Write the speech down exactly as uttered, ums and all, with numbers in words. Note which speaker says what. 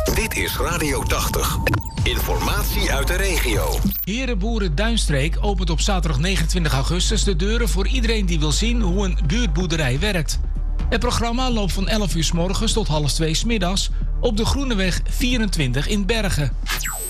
Speaker 1: Dit is Radio tachtig. Informatie uit de regio.
Speaker 2: Herenboeren Duinstreek opent op zaterdag negenentwintig augustus de deuren voor iedereen die wil zien hoe een buurtboerderij werkt. Het programma loopt van elf uur 's morgens tot half twee 's middags op de Groeneweg vierentwintig in Bergen.